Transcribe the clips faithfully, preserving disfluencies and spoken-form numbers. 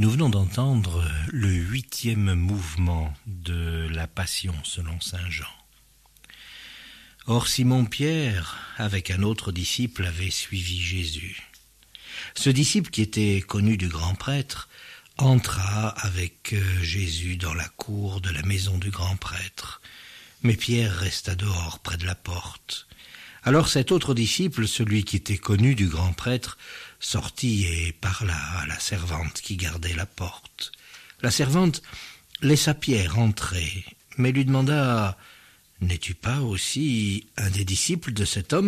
Nous venons d'entendre le huitième mouvement de la Passion selon saint Jean. Or Simon-Pierre, avec un autre disciple, avait suivi Jésus. Ce disciple, qui était connu du grand prêtre, entra avec Jésus dans la cour de la maison du grand prêtre. Mais Pierre resta dehors, près de la porte. Alors cet autre disciple, celui qui était connu du grand prêtre, sortit et parla à la servante qui gardait la porte. La servante laissa Pierre entrer, mais lui demanda « N'es-tu pas aussi un des disciples de cet homme ?»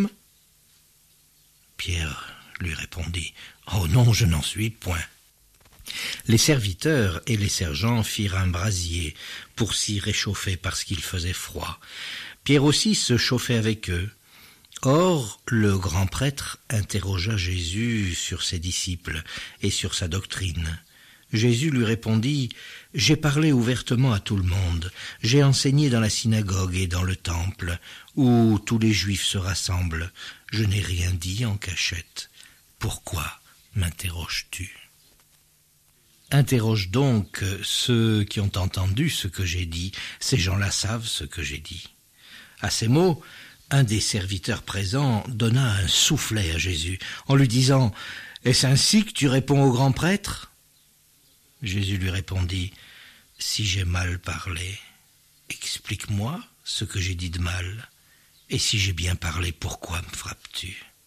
Pierre lui répondit « Oh non, je n'en suis point. » Les serviteurs et les sergents firent un brasier pour s'y réchauffer parce qu'il faisait froid. Pierre aussi se chauffait avec eux. Or, le grand prêtre interrogea Jésus sur ses disciples et sur sa doctrine. Jésus lui répondit « J'ai parlé ouvertement à tout le monde, j'ai enseigné dans la synagogue et dans le temple, où tous les Juifs se rassemblent. Je n'ai rien dit en cachette. Pourquoi m'interroges-tu » Interroge donc ceux qui ont entendu ce que j'ai dit. Ces gens-là savent ce que j'ai dit. À ces mots, un des serviteurs présents donna un soufflet à Jésus, en lui disant « Est-ce ainsi que tu réponds au grand prêtre ?» Jésus lui répondit « Si j'ai mal parlé, explique-moi ce que j'ai dit de mal, et si j'ai bien parlé, pourquoi me frappes-tu »